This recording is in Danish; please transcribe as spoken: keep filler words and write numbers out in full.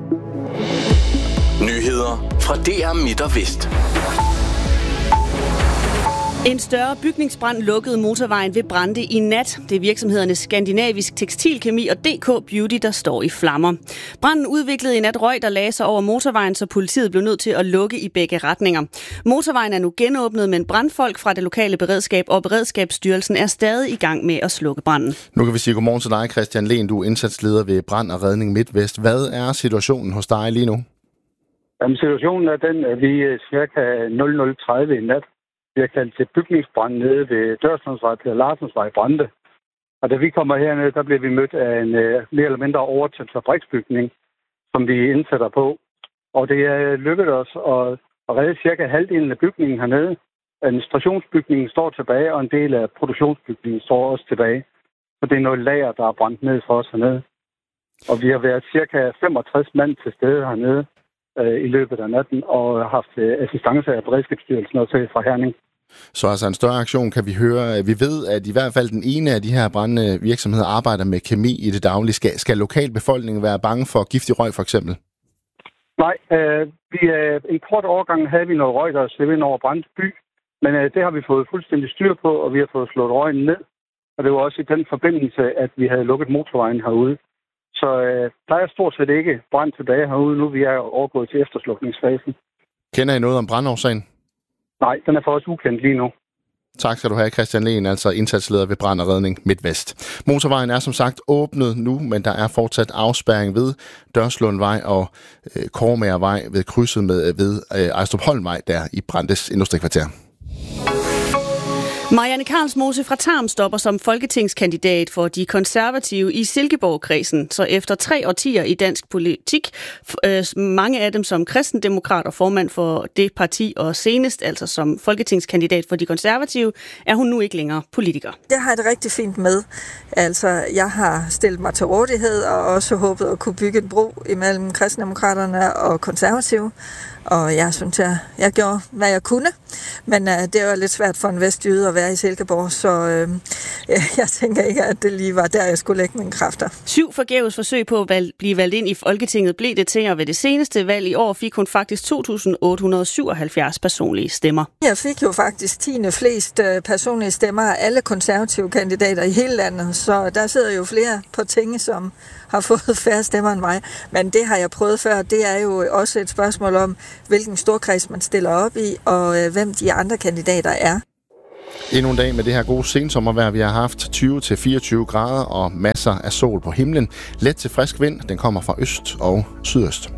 Nyheder fra D R Midt og Vest. En større bygningsbrand lukkede motorvejen ved Brande i nat. Det er virksomhederne Skandinavisk Tekstilkemi og D K Beauty, der står i flammer. Branden udviklede i nat røg, der lagde sig over motorvejen, så politiet blev nødt til at lukke i begge retninger. Motorvejen er nu genåbnet, men brandfolk fra det lokale beredskab og Beredskabsstyrelsen er stadig i gang med at slukke branden. Nu kan vi sige godmorgen til dig, Christian Lehn. Du er indsatsleder ved Brand og Redning MidtVest. Hvad er situationen hos dig lige nu? Jamen, situationen er den, at vi cirka nul nul tredive i nat vi har kaldt til bygningsbrand nede ved Dørslundsvej til Larsensvej Brande. Og da vi kommer hernede, der bliver vi mødt af en uh, mere eller mindre overtændt fabriksbygning, som vi indsætter på. Og det er lykket os at, at redde cirka halvdelen af bygningen hernede. Administrationsbygningen står tilbage, og en del af produktionsbygningen står også tilbage. Så det er noget lager, der er brændt ned for os hernede. Og vi har været cirka femogtres mand til stede hernede øh, i løbet af natten, og haft øh, assistance af Beredskabsstyrelsen også fra Herning. Så altså en større aktion kan vi høre. Vi ved, at i hvert fald den ene af de her brændende virksomheder arbejder med kemi i det daglige. Skal, skal lokalbefolkningen være bange for giftig røg for eksempel? Nej, øh, vi, øh, en kort overgang havde vi noget røg, der slæb ind over Brande by, men øh, det har vi fået fuldstændig styr på, og vi har fået slået røgen ned. Og det var også i den forbindelse, at vi havde lukket motorvejen herude. Så øh, der er stort set ikke brand tilbage herude nu. Vi er overgået til efterslukningsfasen. Kender I noget om brandårsagen? Nej, den er for os ukendt lige nu. Tak skal du have, Christian Lehn, altså indsatsleder ved Brand og Redning MidtVest. Motorvejen er som sagt åbnet nu, men der er fortsat afspærring ved Dørslundvej og øh, Kormagervej ved krydset med ved øh, Ejstrupholmvej der i Brandes Industrikvarter. Marianne Karlsmose fra Tarm stopper som folketingskandidat for de konservative i Silkeborg-kredsen. Så efter tre årtier i dansk politik, øh, mange af dem som kristendemokrat og formand for det parti, og senest altså som folketingskandidat for de konservative, er hun nu ikke længere politiker. Det har jeg det rigtig fint med. Altså, jeg har stillet mig til rådighed og også håbet at kunne bygge en bro imellem kristendemokraterne og konservative. Og jeg synes, jeg, jeg gjorde, hvad jeg kunne. Men uh, det var lidt svært for en vestjyde at være i Silkeborg, så uh, jeg, jeg tænker ikke, at det lige var der, jeg skulle lægge mine kræfter. Syv forgæves forsøg på at valg, blive valgt ind i Folketinget blev det til, og ved det seneste valg i år fik hun faktisk to tusind otte hundrede syvoghalvfjerds personlige stemmer. Jeg fik jo faktisk tiende flest uh, personlige stemmer af alle konservative kandidater i hele landet, så der sidder jo flere på tinge, som har fået færre stemmer end mig. Men det har jeg prøvet før. Det er jo også et spørgsmål om, hvilken storkreds man stiller op i, og øh, hvem de andre kandidater er. Endnu en dag med det her gode sensommervejr. Vi har haft tyve til fireogtyve grader og masser af sol på himlen. Let til frisk vind. Den kommer fra øst og sydøst.